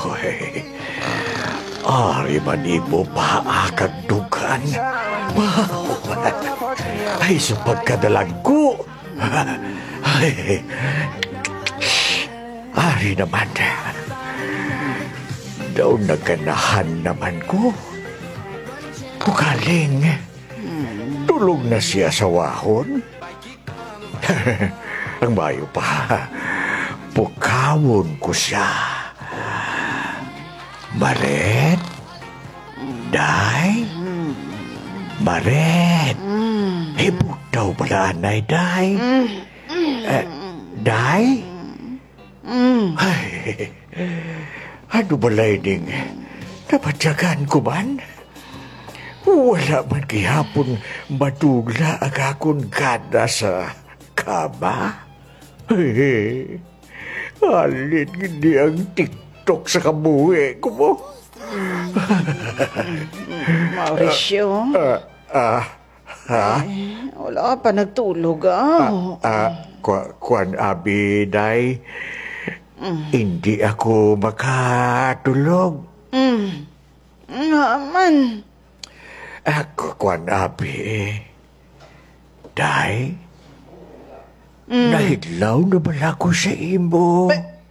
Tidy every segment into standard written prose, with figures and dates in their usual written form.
Uy, ari man imo pa akagdugan. Ay, sa pagkadalag ko. Ay, ari naman. Daw naganahan naman ko. Bukaling, tulog na siya sa wahon. Ang bayo pa, pukawon ko siya. Maret? Day? Maret? Hibog daw pala, anay, Day. Day? Ay, ano balay ding napatyagan ko man? Wala man kihapon matugla ang akong gada sa kama. Alit hindi ang TikTok sa kabuhi ko mo. Mauricio? Wala ka pa nagtulog, Kwan abi, Day. Hindi ako makatulog. Naman. Kwan abi. Day, nahidlaw na bala ko sa imo.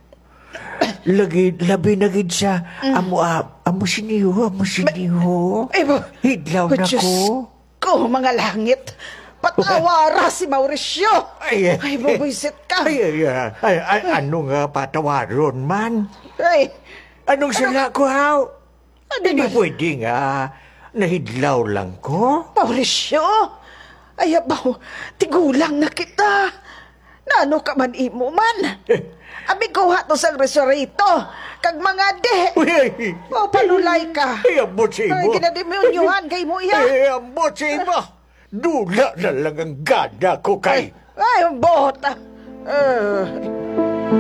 Labi na gid sa amo siniho. Hidlaw na ko. Ko, mga langit. Patawara si Mauricio. Ay, bubuisit ka. Ano nga patawaron man? Ay, Anong sila ko, haw? Hindi ba? pwede nga. Nahidlaw lang ko. Mauricio, ay abaw, tigulang na kita. Nano ka man imo man. Abi ko hato sang resorito. Kag mga de. O panulay ka. Ambot sa Ay, imo. kinadimiunyuhan kay mo iya. Ambot sa imo. Dula na lang ang gana ko kay. Ay, bota.